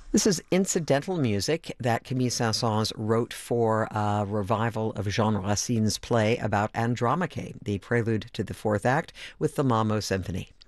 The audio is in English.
This is incidental music that Camille Saint-Saëns wrote for a revival of Jean Racine's play about Andromache, the prelude to the fourth act with the Mamo Symphony.